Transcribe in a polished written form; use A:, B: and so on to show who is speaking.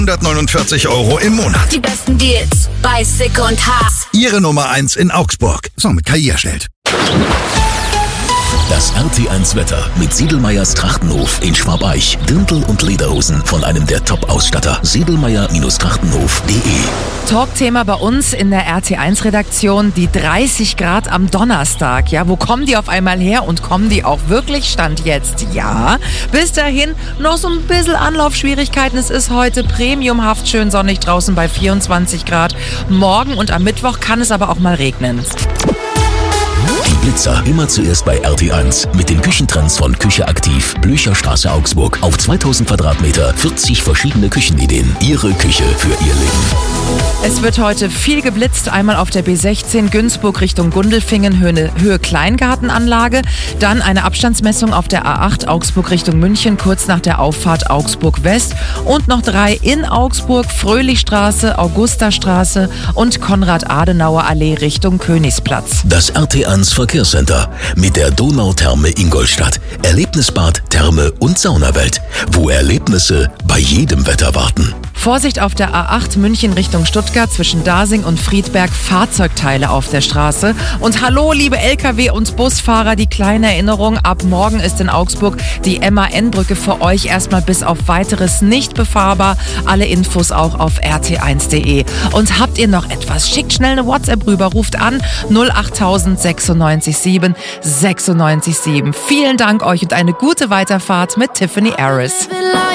A: 149 € im Monat.
B: Die besten Deals bei Sick und Haas.
A: Ihre Nummer 1 in Augsburg. So, mit KI erstellt.
C: Das RT1 Wetter mit Siedelmeyers Trachtenhof in Schwabeich. Dirndl und Lederhosen von einem der Top-Ausstatter. Siedelmeyer-Trachtenhof.de.
D: Talkthema bei uns in der RT1-Redaktion, die 30 Grad am Donnerstag. Ja, wo kommen die auf einmal her und kommen die auch wirklich? Stand jetzt? Ja. Bis dahin noch so ein bisschen Anlaufschwierigkeiten. Es ist heute premiumhaft schön sonnig draußen bei 24 Grad. Morgen und am Mittwoch kann es aber auch mal regnen.
C: Die Blitzer immer zuerst bei RT1 mit den Küchentrends von Küche aktiv. Blücherstraße Augsburg. Auf 2000 Quadratmeter 40 verschiedene Küchenideen. Ihre Küche für Ihr Leben.
D: Es wird heute viel geblitzt. Einmal auf der B16 Günzburg Richtung Gundelfingen, Höhe Kleingartenanlage. Dann eine Abstandsmessung auf der A8 Augsburg Richtung München, kurz nach der Auffahrt Augsburg West. Und noch 3 in Augsburg, Fröhlichstraße, Augustastraße und Konrad-Adenauer-Allee Richtung Königsplatz.
C: Das RT1 Verkehrscenter mit der Donautherme Ingolstadt. Erlebnisbad, Therme und Saunawelt, wo Erlebnisse bei jedem Wetter warten.
D: Vorsicht auf der A8 München Richtung Stuttgart zwischen Dasing und Friedberg, Fahrzeugteile auf der Straße. Und hallo, liebe LKW- und Busfahrer, die kleine Erinnerung, ab morgen ist in Augsburg die MAN-Brücke für euch erstmal bis auf Weiteres nicht befahrbar. Alle Infos auch auf rt1.de. Und habt ihr noch etwas? Schickt schnell eine WhatsApp rüber, ruft an 08000 96 7 96 7. Vielen Dank euch und eine gute Weiterfahrt mit Tiffany Harris.